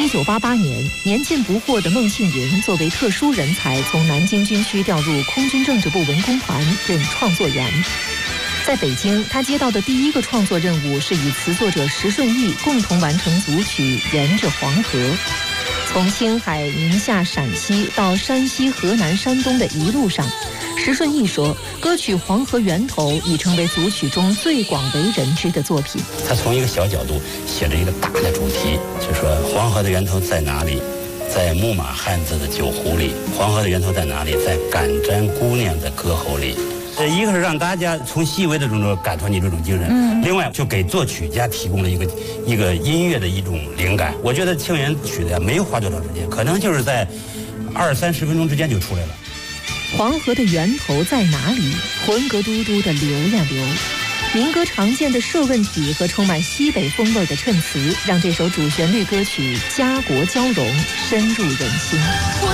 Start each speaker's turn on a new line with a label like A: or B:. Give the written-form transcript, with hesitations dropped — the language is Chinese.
A: 1988年，年近不惑的孟庆云作为特殊人才，从南京军区调入空军政治部文工团任创作员。在北京，他接到的第一个创作任务是与词作者石顺义共同完成组曲《沿着黄河》。从青海、宁夏、陕西到山西、河南、山东的一路上，石顺义说，歌曲《黄河源头》已成为组曲中最广为人知的作品。
B: 他从一个小角度写了一个大的主题，就说黄河的源头在哪里？在木马汉字的酒壶里。黄河的源头在哪里？在敢沾姑娘的歌喉里。一个是让大家从细微的中感受你这种精神，另外就给作曲家提供了一个音乐的一种灵感。我觉得庆元曲的没有花多长时间，可能就是在20-30分钟之间就出来了。
A: 黄河的源头在哪里？浑格嘟嘟的流呀流。民歌常见的设问体和充满西北风味的衬词，让这首主旋律歌曲家国交融，深入人心。